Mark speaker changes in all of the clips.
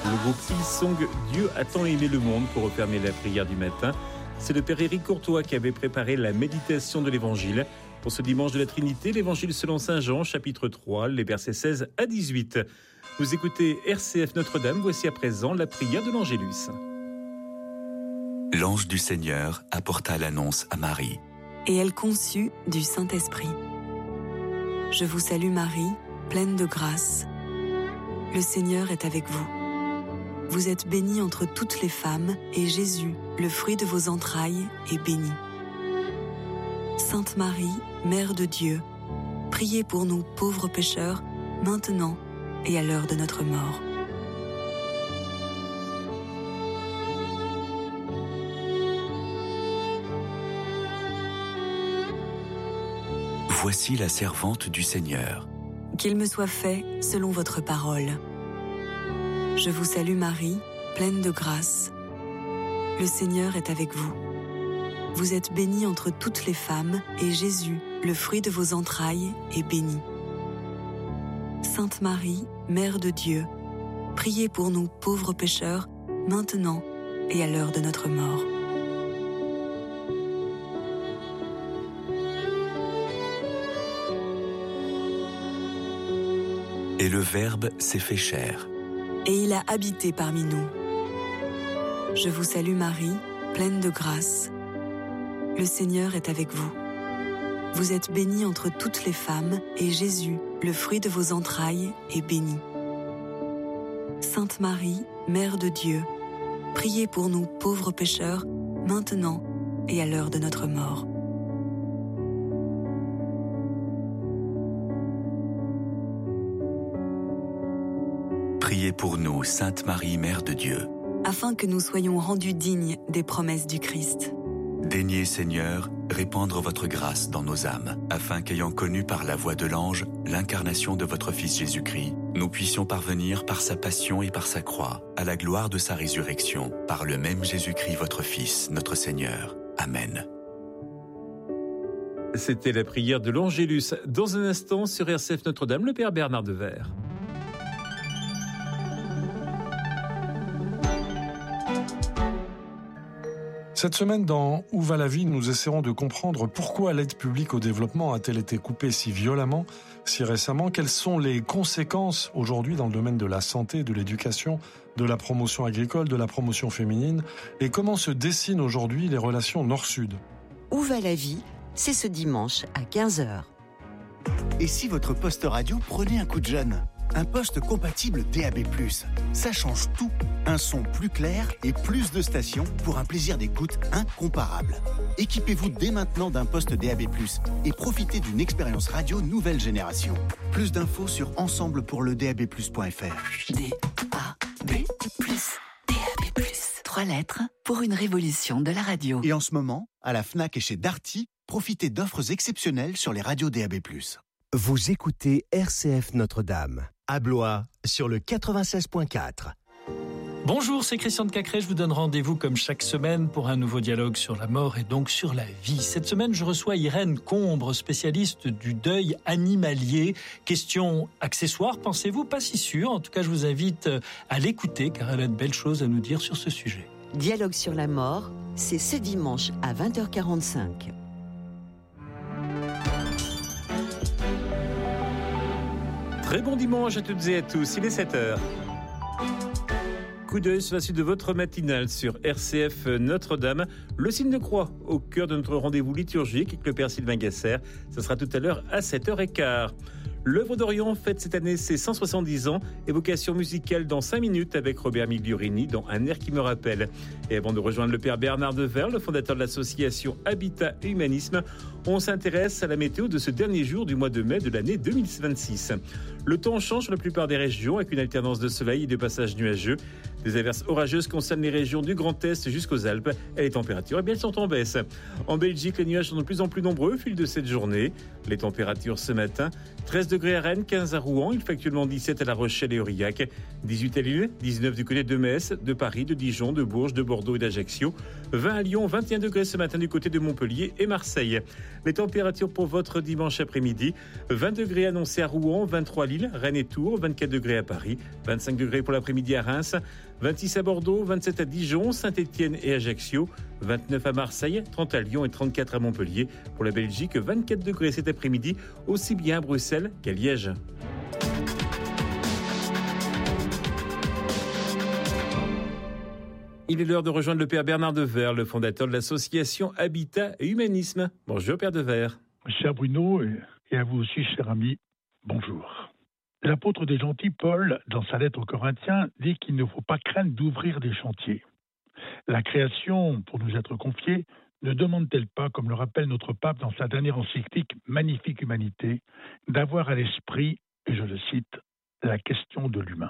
Speaker 1: Le groupe Hillsong, Dieu a tant aimé le monde pour refermer la prière du matin. C'est le Père Éric Courtois qui avait préparé la méditation de l'Évangile. Pour ce dimanche de la Trinité, l'Évangile selon Saint Jean, chapitre 3, les versets 16 à 18. Vous écoutez RCF Notre-Dame, voici à présent la prière de l'Angélus.
Speaker 2: L'ange du Seigneur apporta l'annonce à Marie.
Speaker 3: Et elle conçut du Saint-Esprit. Je vous salue Marie, pleine de grâce. Le Seigneur est avec vous. Vous êtes bénie entre toutes les femmes, et Jésus, le fruit de vos entrailles, est béni. Sainte Marie, Mère de Dieu, priez pour nous pauvres pécheurs, maintenant et à l'heure de notre mort.
Speaker 2: Voici la servante du Seigneur.
Speaker 3: Qu'il me soit fait selon votre parole. Je vous salue Marie, pleine de grâce. Le Seigneur est avec vous. Vous êtes bénie entre toutes les femmes, et Jésus, le fruit de vos entrailles, est béni. Sainte Marie, Mère de Dieu, priez pour nous pauvres pécheurs, maintenant et à l'heure de notre mort.
Speaker 2: Et le Verbe s'est fait chair.
Speaker 3: Et il a habité parmi nous. Je vous salue Marie, pleine de grâce. Le Seigneur est avec vous. Vous êtes bénie entre toutes les femmes, et Jésus, le fruit de vos entrailles, est béni. Sainte Marie, Mère de Dieu, priez pour nous pauvres pécheurs, maintenant et à l'heure de notre mort.
Speaker 2: Priez pour nous, Sainte Marie, Mère de Dieu.
Speaker 3: Afin que nous soyons rendus dignes des promesses du Christ.
Speaker 2: Daignez, Seigneur, répandre votre grâce dans nos âmes, afin qu'ayant connu par la voix de l'ange l'incarnation de votre Fils Jésus-Christ, nous puissions parvenir par sa passion et par sa croix, à la gloire de sa résurrection, par le même Jésus-Christ votre Fils, notre Seigneur. Amen.
Speaker 1: C'était la prière de l'Angélus. Dans un instant, sur RCF Notre-Dame, le Père Bernard Devers.
Speaker 4: Cette semaine, dans Où va la vie, nous essaierons de comprendre pourquoi l'aide publique au développement a-t-elle été coupée si violemment, si récemment. Quelles sont les conséquences aujourd'hui dans le domaine de la santé, de l'éducation, de la promotion agricole, de la promotion féminine, et comment se dessinent aujourd'hui les relations Nord-Sud.
Speaker 5: Où va la vie, c'est ce dimanche à 15h.
Speaker 6: Et si votre poste radio prenait un coup de jeune ? Un poste compatible DAB+. Ça change tout. Un son plus clair et plus de stations pour un plaisir d'écoute incomparable. Équipez-vous dès maintenant d'un poste DAB+, et profitez d'une expérience radio nouvelle génération. Plus d'infos sur ensemblepourledab+.fr.
Speaker 5: DAB+, DAB+. 3 lettres pour une révolution de la radio.
Speaker 6: Et en ce moment, à la Fnac et chez Darty, profitez d'offres exceptionnelles sur les radios DAB+.
Speaker 7: Vous écoutez RCF Notre-Dame, à Blois, sur le 96.4.
Speaker 8: Bonjour, c'est Christian de Cacré. Je vous donne rendez-vous comme chaque semaine pour un nouveau dialogue sur la mort et donc sur la vie. Cette semaine, je reçois Irène Combre, spécialiste du deuil animalier. Question accessoire, pensez-vous? Pas si sûr. En tout cas, je vous invite à l'écouter car elle a de belles choses à nous dire sur ce sujet.
Speaker 5: Dialogue sur la mort, c'est ce dimanche à 20h45.
Speaker 1: Très bon dimanche à toutes et à tous, il est 7h. Coup d'œil sur la suite de votre matinale sur RCF Notre-Dame. Le signe de croix au cœur de notre rendez-vous liturgique avec le Père Sylvain Gasser. Ce sera tout à l'heure à 7h15. L'œuvre d'Orient fête cette année ses 170 ans. Évocation musicale dans 5 minutes avec Robert Migliorini dans Un air qui me rappelle. Et avant de rejoindre le Père Bernard Devers, le fondateur de l'association Habitat et Humanisme, on s'intéresse à la météo de ce dernier jour du mois de mai de l'année 2026. Le temps change sur la plupart des régions avec une alternance de soleil et de passages nuageux. Des averses orageuses concernent les régions du Grand Est jusqu'aux Alpes. Et les températures, elles sont en baisse. En Belgique, les nuages sont de plus en plus nombreux au fil de cette journée. Les températures ce matin, 13 degrés à Rennes, 15 à Rouen. Il fait actuellement 17 à La Rochelle et Aurillac. 18 à Lille, 19 du côté de Metz, de Paris, de Dijon, de Bourges, de Bordeaux et d'Ajaccio. 20 à Lyon, 21 degrés ce matin du côté de Montpellier et Marseille. Les températures pour votre dimanche après-midi, 20 degrés annoncés à Rouen, 23 à Lille, Rennes et Tours, 24 degrés à Paris, 25 degrés pour l'après-midi à Reims, 26 à Bordeaux, 27 à Dijon, Saint-Étienne et Ajaccio, 29 à Marseille, 30 à Lyon et 34 à Montpellier. Pour la Belgique, 24 degrés cet après-midi, aussi bien à Bruxelles qu'à Liège. Il est l'heure de rejoindre le Père Bernard Devers, le fondateur de l'association Habitat et Humanisme. Bonjour Père Devers.
Speaker 9: Cher Bruno, et à vous aussi, cher ami, bonjour. L'apôtre des gentils, Paul, dans sa lettre aux Corinthiens, dit qu'il ne faut pas craindre d'ouvrir des chantiers. La création, pour nous être confiée, ne demande-t-elle pas, comme le rappelle notre pape dans sa dernière encyclique « Magnifique humanité », d'avoir à l'esprit, et je le cite, la question de l'humain.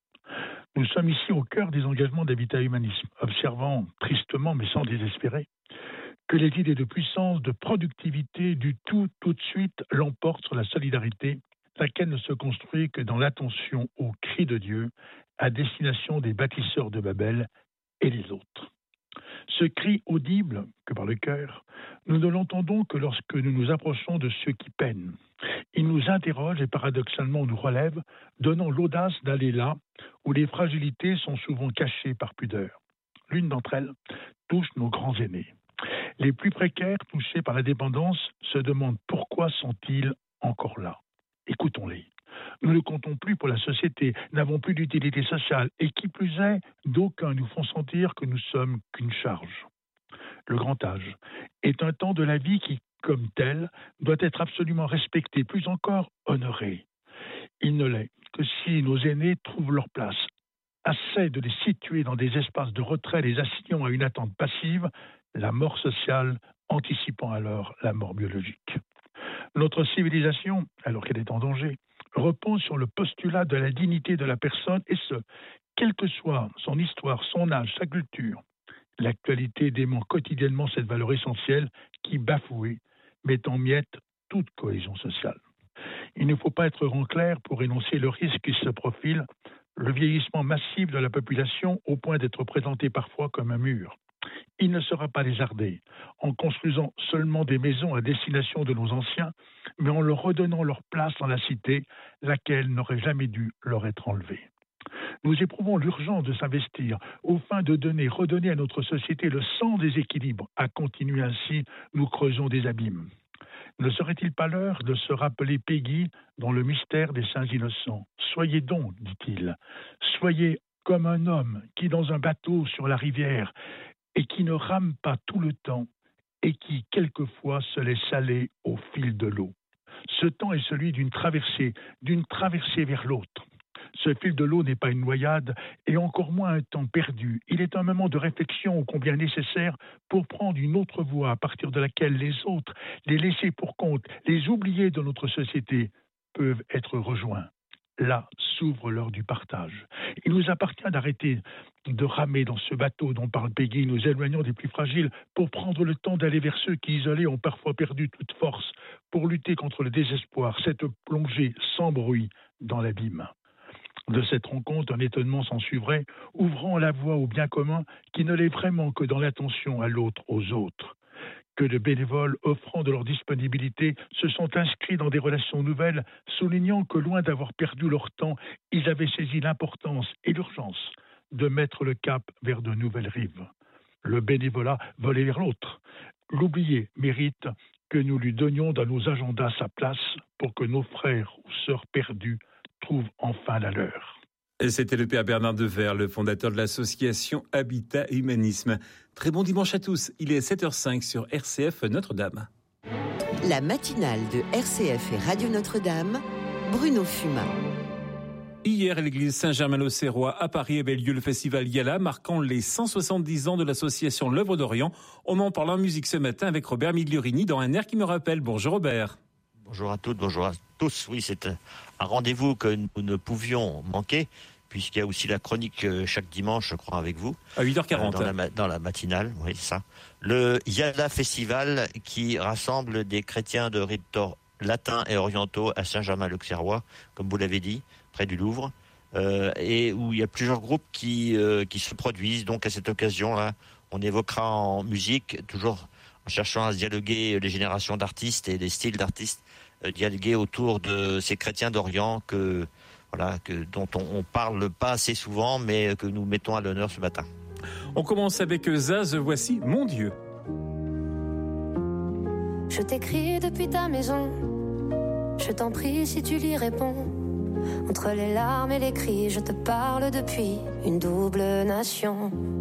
Speaker 9: Nous sommes ici au cœur des engagements d'Habitat Humanisme, observant tristement mais sans désespérer que les idées de puissance, de productivité, du tout de suite l'emportent sur la solidarité, laquelle ne se construit que dans l'attention au cri de Dieu à destination des bâtisseurs de Babel et les autres. Ce cri audible que par le cœur, nous ne l'entendons que lorsque nous nous approchons de ceux qui peinent. Il nous interroge et paradoxalement nous relève, donnant l'audace d'aller là où les fragilités sont souvent cachées par pudeur. L'une d'entre elles touche nos grands aînés. Les plus précaires, touchés par la dépendance, se demandent pourquoi sont-ils encore là. Écoutons-les. Nous ne comptons plus pour la société, n'avons plus d'utilité sociale et qui plus est, d'aucuns nous font sentir que nous sommes qu'une charge. Le grand âge est un temps de la vie qui, comme tel, doit être absolument respecté, plus encore honoré. Il ne l'est que si nos aînés trouvent leur place. Assez de les situer dans des espaces de retrait, les assignant à une attente passive, la mort sociale anticipant alors la mort biologique. Notre civilisation, alors qu'elle est en danger, repose sur le postulat de la dignité de la personne et ce, quelle que soit son histoire, son âge, sa culture. L'actualité dément quotidiennement cette valeur essentielle qui, bafouée, met en miettes toute cohésion sociale. Il ne faut pas être ranclair pour énoncer le risque qui se profile, le vieillissement massif de la population au point d'être présenté parfois comme un mur. Il ne sera pas lézardé en construisant seulement des maisons à destination de nos anciens, mais en leur redonnant leur place dans la cité, laquelle n'aurait jamais dû leur être enlevée. Nous éprouvons l'urgence de s'investir au fin de redonner à notre société le sens des équilibres. À continuer ainsi, nous creusons des abîmes. Ne serait-il pas l'heure de se rappeler Péguy dans le mystère des saints innocents ? Soyez donc, dit-il, soyez comme un homme qui, dans un bateau sur la rivière, et qui ne rame pas tout le temps, et qui, quelquefois, se laisse aller au fil de l'eau. Ce temps est celui d'une traversée vers l'autre. Ce fil de l'eau n'est pas une noyade, et encore moins un temps perdu. Il est un moment de réflexion ô combien nécessaire pour prendre une autre voie à partir de laquelle les autres, les laissés pour compte, les oubliés de notre société, peuvent être rejoints. Là s'ouvre l'heure du partage. Il nous appartient d'arrêter de ramer dans ce bateau dont parle Péguy, nous éloignant des plus fragiles pour prendre le temps d'aller vers ceux qui, isolés, ont parfois perdu toute force pour lutter contre le désespoir, cette plongée sans bruit dans l'abîme. De cette rencontre, un étonnement s'ensuivrait, ouvrant la voie au bien commun qui ne l'est vraiment que dans l'attention à l'autre, aux autres. Que de bénévoles, offrant de leur disponibilité, se sont inscrits dans des relations nouvelles, soulignant que loin d'avoir perdu leur temps, ils avaient saisi l'importance et l'urgence de mettre le cap vers de nouvelles rives. Le bénévolat volait vers l'autre. L'oublié mérite que nous lui donnions dans nos agendas sa place pour que nos frères ou sœurs perdus trouvent enfin la leur.
Speaker 1: C'était le Père Bernard Devers, le fondateur de l'association Habitat et Humanisme. Très bon dimanche à tous, il est 7h05 sur RCF Notre-Dame.
Speaker 10: La matinale de RCF et Radio Notre-Dame, Bruno Fumat.
Speaker 1: Hier, à l'église Saint-Germain-l'Auxerrois à Paris avait lieu le festival Yala, marquant les 170 ans de l'association L'Œuvre d'Orient. On en parle en musique ce matin avec Robert Migliorini dans un air qui me rappelle. Bonjour Robert.
Speaker 11: Bonjour à toutes, bonjour à tous. Oui, c'est un rendez-vous que nous ne pouvions manquer, puisqu'il y a aussi la chronique chaque dimanche, je crois, avec vous.
Speaker 1: À 8h40.
Speaker 11: Dans la matinale, oui, c'est ça. Le Yala Festival qui rassemble des chrétiens de rite latins et orientaux à Saint-Germain-l'Auxerrois, comme vous l'avez dit, près du Louvre, et où il y a plusieurs groupes qui se produisent. Donc à cette occasion-là, on évoquera en musique, toujours en cherchant à se dialoguer les générations d'artistes et les styles d'artistes, dialoguer autour de ces chrétiens d'Orient dont on parle pas assez souvent, mais que nous mettons à l'honneur ce matin.
Speaker 1: On commence avec Zaz, voici Mon Dieu.
Speaker 12: Je t'écris depuis ta maison, je t'en prie si tu l'y réponds. Entre les larmes et les cris, je te parle depuis une double nation.